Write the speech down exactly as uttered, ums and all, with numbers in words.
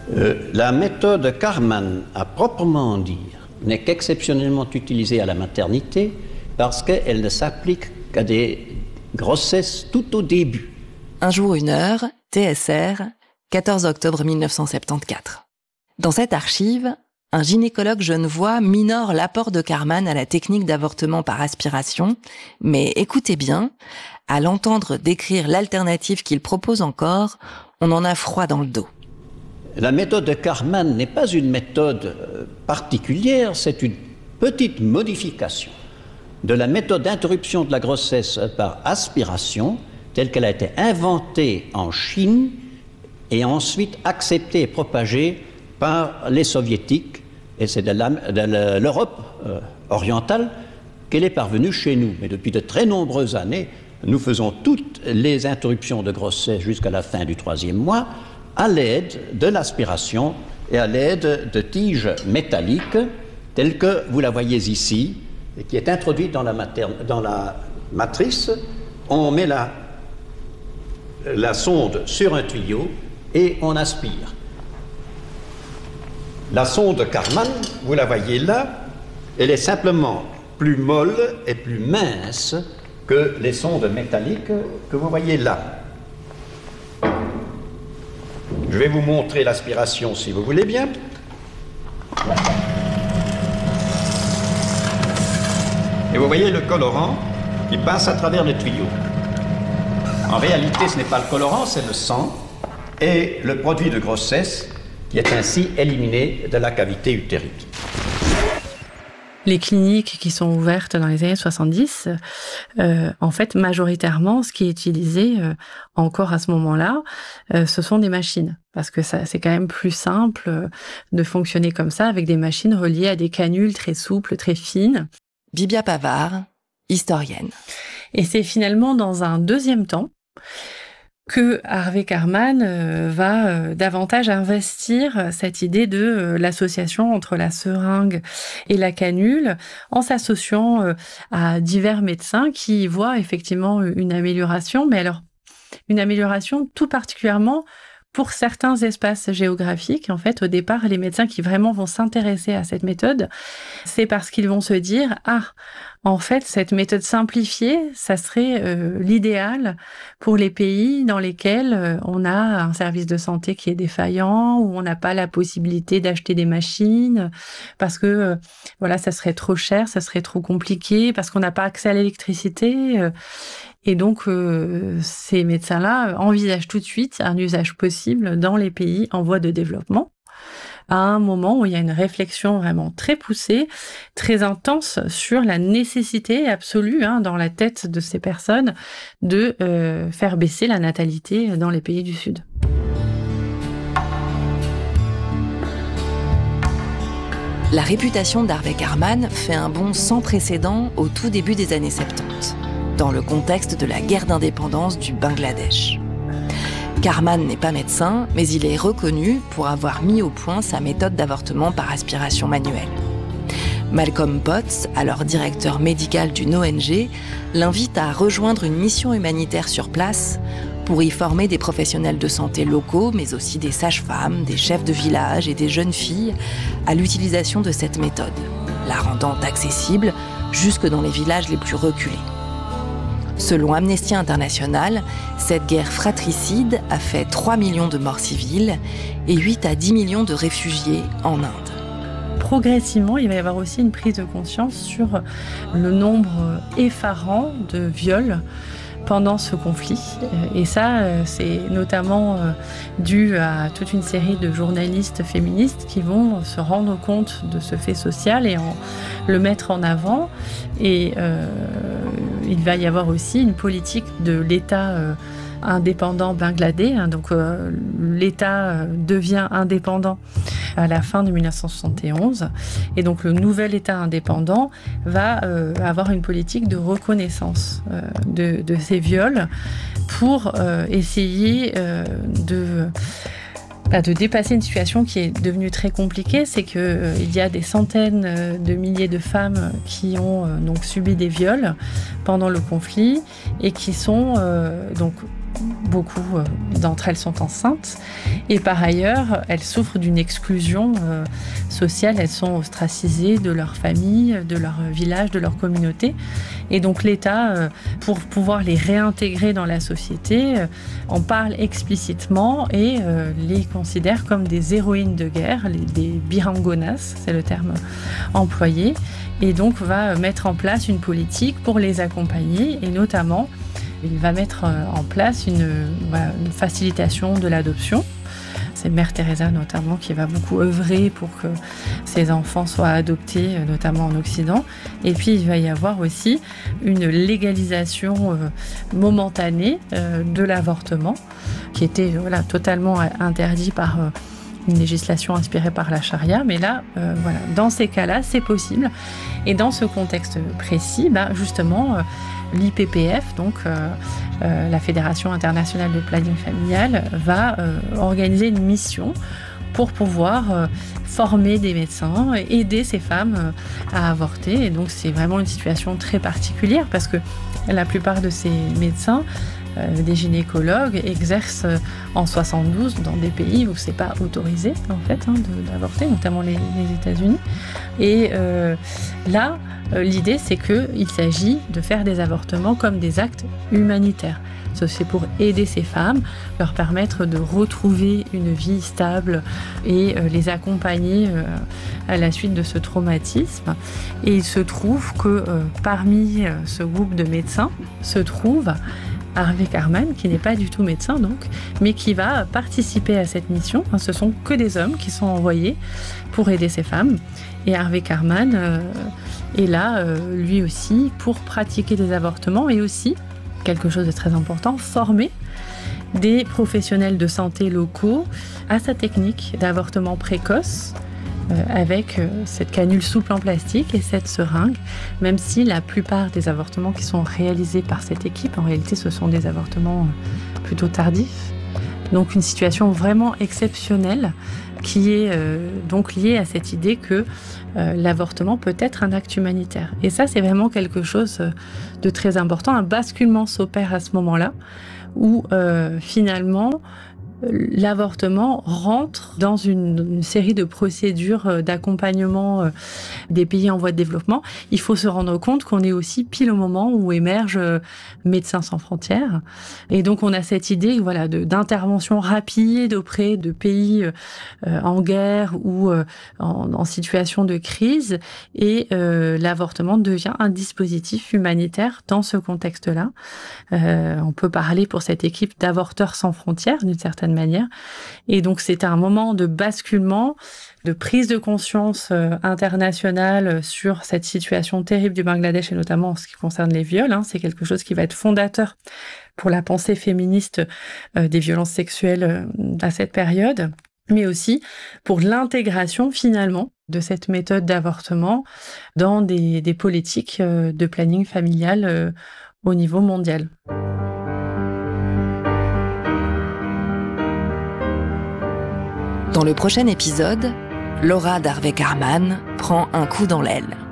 Euh, la méthode Karman, à proprement dire, n'est qu'exceptionnellement utilisée à la maternité parce qu'elle ne s'applique qu'à des grossesses tout au début. Un jour, une heure, T S R, quatorze octobre mille neuf cent soixante-quatorze. Dans cette archive, un gynécologue genevois minore l'apport de Karman à la technique d'avortement par aspiration, mais écoutez bien, à l'entendre décrire l'alternative qu'il propose encore, on en a froid dans le dos. La méthode de Karman n'est pas une méthode particulière, c'est une petite modification de la méthode d'interruption de la grossesse par aspiration, telle qu'elle a été inventée en Chine et ensuite acceptée et propagée par les soviétiques, et c'est de, la, de l'Europe euh, orientale qu'elle est parvenue chez nous. Mais depuis de très nombreuses années, nous faisons toutes les interruptions de grossesse jusqu'à la fin du troisième mois à l'aide de l'aspiration et à l'aide de tiges métalliques, telles que vous la voyez ici, et qui est introduite dans la, mater- dans la matrice. On met la, la sonde sur un tuyau et on aspire. La sonde Karman, vous la voyez là, elle est simplement plus molle et plus mince que les sondes métalliques que vous voyez là. Je vais vous montrer l'aspiration si vous voulez bien. Et vous voyez le colorant qui passe à travers le tuyau. En réalité, ce n'est pas le colorant, c'est le sang et le produit de grossesse qui est ainsi éliminé de la cavité utérine. Les cliniques qui sont ouvertes dans les années soixante-dix, euh, en fait, majoritairement, ce qui est utilisé euh, encore à ce moment-là, euh, ce sont des machines. Parce que ça, c'est quand même plus simple euh, de fonctionner comme ça, avec des machines reliées à des canules très souples, très fines. Bibia Pavard, historienne. Et c'est finalement dans un deuxième temps que Harvey Karman euh, va euh, davantage investir cette idée de euh, l'association entre la seringue et la canule, en s'associant euh, à divers médecins qui voient effectivement une amélioration, mais alors une amélioration tout particulièrement pour certains espaces géographiques. En fait, au départ, les médecins qui vraiment vont s'intéresser à cette méthode, c'est parce qu'ils vont se dire « Ah, en fait, cette méthode simplifiée, ça serait euh, l'idéal pour les pays dans lesquels euh, on a un service de santé qui est défaillant, où on n'a pas la possibilité d'acheter des machines, parce que euh, voilà, ça serait trop cher, ça serait trop compliqué, parce qu'on n'a pas accès à l'électricité. Euh, et donc, euh, ces médecins-là envisagent tout de suite un usage possible dans les pays en voie de développement, à un moment où il y a une réflexion vraiment très poussée, très intense sur la nécessité absolue hein, dans la tête de ces personnes de euh, faire baisser la natalité dans les pays du Sud. La réputation d'Harvey Karman fait un bond sans précédent au tout début des années soixante-dix, dans le contexte de la guerre d'indépendance du Bangladesh. Karman n'est pas médecin, mais il est reconnu pour avoir mis au point sa méthode d'avortement par aspiration manuelle. Malcolm Potts, alors directeur médical d'une O N G, l'invite à rejoindre une mission humanitaire sur place pour y former des professionnels de santé locaux, mais aussi des sages-femmes, des chefs de village et des jeunes filles à l'utilisation de cette méthode, la rendant accessible jusque dans les villages les plus reculés. Selon Amnesty International, cette guerre fratricide a fait trois millions de morts civiles et huit à dix millions de réfugiés en Inde. Progressivement, il va y avoir aussi une prise de conscience sur le nombre effarant de viols pendant ce conflit. Et ça, c'est notamment dû à toute une série de journalistes féministes qui vont se rendre compte de ce fait social et en, le mettre en avant. Et euh, il va y avoir aussi une politique de l'État euh, indépendant bangladais. Hein, donc euh, l'État euh, devient indépendant à la fin de mille neuf cent soixante et onze. Et donc le nouvel État indépendant va euh, avoir une politique de reconnaissance euh, de, de ces viols pour euh, essayer euh, de... de dépasser une situation qui est devenue très compliquée, c'est qu'il euh, y a des centaines euh, de milliers de femmes qui ont euh, donc subi des viols pendant le conflit et qui sont euh, donc beaucoup d'entre elles sont enceintes. Et par ailleurs, elles souffrent d'une exclusion sociale. Elles sont ostracisées de leur famille, de leur village, de leur communauté. Et donc l'État, pour pouvoir les réintégrer dans la société, en parle explicitement et les considère comme des héroïnes de guerre, des birangonas, c'est le terme employé. Et donc va mettre en place une politique pour les accompagner et notamment il va mettre en place une, une facilitation de l'adoption. C'est Mère Teresa notamment qui va beaucoup œuvrer pour que ces enfants soient adoptés, notamment en Occident. Et puis il va y avoir aussi une légalisation momentanée de l'avortement qui était voilà, totalement interdit par une législation inspirée par la charia, mais là, euh, voilà, dans ces cas-là, c'est possible. Et dans ce contexte précis, bah, justement, euh, l'I P P F, donc euh, euh, la Fédération internationale de planning familial, va euh, organiser une mission pour pouvoir euh, former des médecins, aider ces femmes euh, à avorter. Et donc, c'est vraiment une situation très particulière parce que la plupart de ces médecins Euh, des gynécologues exercent en soixante-douze dans des pays où c'est pas autorisé en fait hein, de, d'avorter, notamment les, les États-Unis. Et euh, là, euh, l'idée c'est que il s'agit de faire des avortements comme des actes humanitaires. C'est pour aider ces femmes, leur permettre de retrouver une vie stable et euh, les accompagner euh, à la suite de ce traumatisme. Et il se trouve que euh, parmi euh, ce groupe de médecins se trouve Harvey Karman, qui n'est pas du tout médecin donc, mais qui va participer à cette mission. Enfin, ce sont que des hommes qui sont envoyés pour aider ces femmes. Et Harvey Karman euh, est là, euh, lui aussi, pour pratiquer des avortements et aussi, quelque chose de très important, former des professionnels de santé locaux à sa technique d'avortement précoce, Euh, avec euh, cette canule souple en plastique et cette seringue, même si la plupart des avortements qui sont réalisés par cette équipe, en réalité, ce sont des avortements euh, plutôt tardifs. Donc une situation vraiment exceptionnelle qui est euh, donc liée à cette idée que euh, l'avortement peut être un acte humanitaire. Et ça, c'est vraiment quelque chose de très important. Un basculement s'opère à ce moment-là où euh, finalement l'avortement rentre dans une, une série de procédures d'accompagnement des pays en voie de développement. Il faut se rendre compte qu'on est aussi pile au moment où émerge Médecins sans frontières. Et donc, on a cette idée voilà, de, d'intervention rapide auprès de pays euh, en guerre ou euh, en, en situation de crise. Et euh, l'avortement devient un dispositif humanitaire dans ce contexte-là. Euh, on peut parler pour cette équipe d'avorteurs sans frontières, d'une certaine manière. Et donc, c'est un moment de basculement, de prise de conscience euh, internationale sur cette situation terrible du Bangladesh et notamment en ce qui concerne les viols. Hein. C'est quelque chose qui va être fondateur pour la pensée féministe euh, des violences sexuelles euh, à cette période, mais aussi pour l'intégration finalement de cette méthode d'avortement dans des, des politiques euh, de planning familial euh, au niveau mondial. Dans le prochain épisode, Laura d'Harvey Karman prend un coup dans l'aile.